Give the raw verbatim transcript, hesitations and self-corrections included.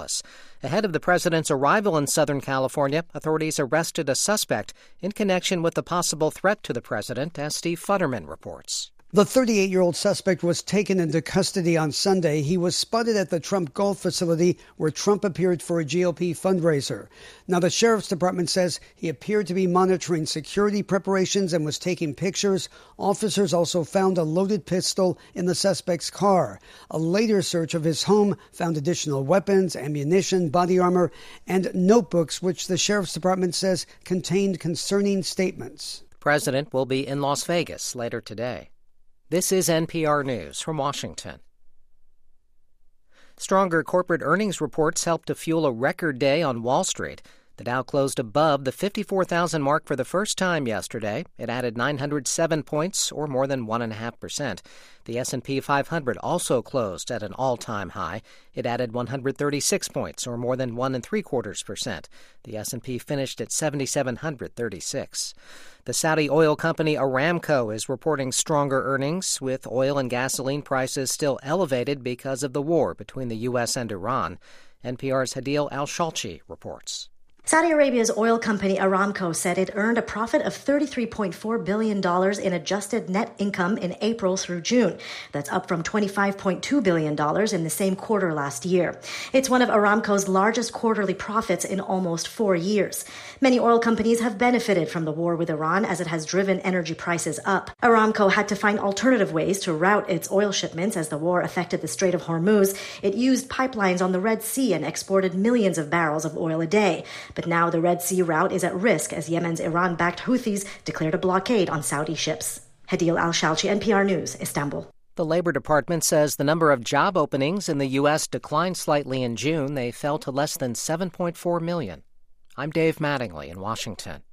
Angeles. Ahead of the president's arrival in Southern California, authorities arrested a suspect in connection with the possible threat to the president, as Steve Futterman reports. The thirty-eight-year-old suspect was taken into custody on Sunday. He was spotted at the Trump Golf facility where Trump appeared for a G O P fundraiser. Now, the sheriff's department says he appeared to be monitoring security preparations and was taking pictures. Officers also found a loaded pistol in the suspect's car. A later search of his home found additional weapons, ammunition, body armor, and notebooks, which the sheriff's department says contained concerning statements. The president will be in Las Vegas later today. This is N P R News from Washington. Stronger corporate earnings reports helped to fuel a record day on Wall Street. The Dow closed above the fifty-four thousand mark for the first time yesterday. It added nine hundred seven points, or more than one point five percent. The S and P five hundred also closed at an all-time high. It added one hundred thirty-six points, or more than one and three quarters percent. The S and P finished at seven thousand seven hundred thirty-six. The Saudi oil company Aramco is reporting stronger earnings, with oil and gasoline prices still elevated because of the war between the U S and Iran. N P R's Hadil Al-Shalchi reports. Saudi Arabia's oil company Aramco said it earned a profit of thirty-three point four billion dollars in adjusted net income in April through June. That's up from twenty-five point two billion dollars in the same quarter last year. It's one of Aramco's largest quarterly profits in almost four years. Many oil companies have benefited from the war with Iran as it has driven energy prices up. Aramco had to find alternative ways to route its oil shipments as the war affected the Strait of Hormuz. It used pipelines on the Red Sea and exported millions of barrels of oil a day. But now the Red Sea route is at risk as Yemen's Iran-backed Houthis declared a blockade on Saudi ships. Hadil Al-Shalchi, N P R News, Istanbul. The Labor Department says the number of job openings in the U S declined slightly in June. They fell to less than seven point four million. I'm Dave Mattingly in Washington.